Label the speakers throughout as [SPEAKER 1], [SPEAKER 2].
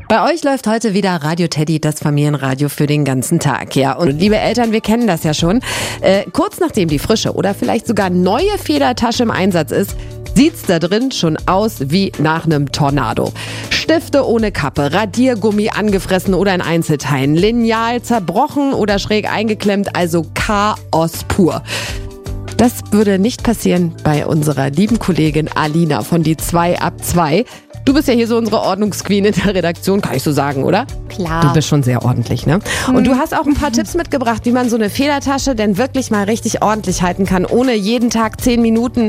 [SPEAKER 1] Bei euch läuft heute wieder Radio Teddy, das Familienradio für den ganzen Tag. Ja, und liebe Eltern, wir kennen das ja schon. Kurz nachdem die frische oder vielleicht sogar neue Federtasche im Einsatz ist, sieht's da drin schon aus wie nach einem Tornado. Stifte ohne Kappe, Radiergummi angefressen oder in Einzelteilen, Lineal zerbrochen oder schräg eingeklemmt, also Chaos pur. Das würde nicht passieren bei unserer lieben Kollegin Alina von die 2 ab 2. Du bist ja hier so unsere Ordnungsqueen in der Redaktion, kann ich so sagen, oder?
[SPEAKER 2] Klar.
[SPEAKER 1] Du bist schon sehr ordentlich, ne? Und du hast auch ein paar Tipps mitgebracht, wie man so eine Federtasche denn wirklich mal richtig ordentlich halten kann, ohne jeden Tag 10 Minuten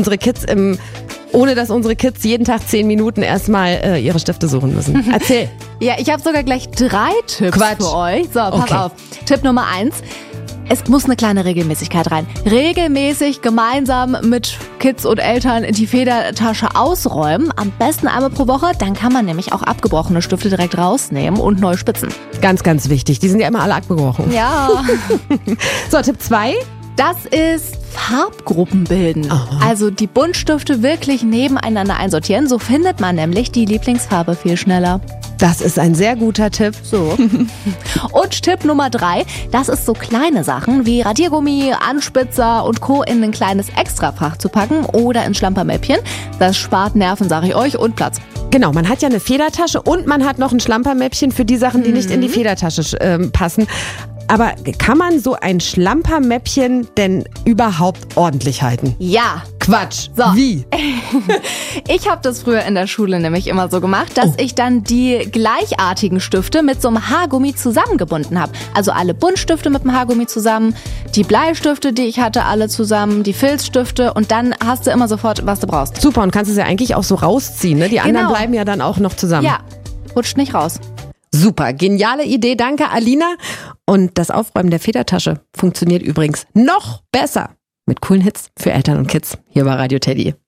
[SPEAKER 1] ohne dass unsere Kids jeden Tag 10 Minuten erstmal ihre Stifte suchen müssen. Erzähl.
[SPEAKER 2] Ja, ich habe sogar gleich 3 Tipps für euch. So, pass
[SPEAKER 1] Okay.
[SPEAKER 2] auf. Tipp Nummer 1. Es muss eine kleine Regelmäßigkeit rein. Regelmäßig gemeinsam mit Kids und Eltern die Federtasche ausräumen. Am besten einmal pro Woche. Dann kann man nämlich auch abgebrochene Stifte direkt rausnehmen und neu spitzen.
[SPEAKER 1] Ganz, ganz wichtig. Die sind ja immer alle abgebrochen.
[SPEAKER 2] Ja.
[SPEAKER 1] So, Tipp 2.
[SPEAKER 2] Das ist Farbgruppen bilden.
[SPEAKER 1] Aha.
[SPEAKER 2] Also die Buntstifte wirklich nebeneinander einsortieren. So findet man nämlich die Lieblingsfarbe viel schneller.
[SPEAKER 1] Das ist ein sehr guter Tipp.
[SPEAKER 2] So. Und Tipp Nummer 3, das ist so kleine Sachen wie Radiergummi, Anspitzer und Co. in ein kleines Extrafach zu packen oder ins Schlampermäppchen. Das spart Nerven, sage ich euch, und Platz.
[SPEAKER 1] Genau, man hat ja eine Federtasche und man hat noch ein Schlampermäppchen für die Sachen, die nicht in die Federtasche passen. Aber kann man so ein Schlampermäppchen denn überhaupt ordentlich halten?
[SPEAKER 2] Ja.
[SPEAKER 1] Quatsch.
[SPEAKER 2] So.
[SPEAKER 1] Wie?
[SPEAKER 2] Ich habe das früher in der Schule nämlich immer so gemacht, dass ich dann die gleichartigen Stifte mit so einem Haargummi zusammengebunden habe. Also alle Buntstifte mit dem Haargummi zusammen, die Bleistifte, die ich hatte, alle zusammen, die Filzstifte und dann hast du immer sofort, was du brauchst.
[SPEAKER 1] Super, und kannst es ja eigentlich auch so rausziehen, ne? Die anderen
[SPEAKER 2] Genau.
[SPEAKER 1] bleiben ja dann auch noch zusammen.
[SPEAKER 2] Ja, rutscht nicht raus.
[SPEAKER 1] Super, geniale Idee, danke Alina. Und das Aufräumen der Federtasche funktioniert übrigens noch besser mit coolen Hits für Eltern und Kids hier bei Radio Teddy.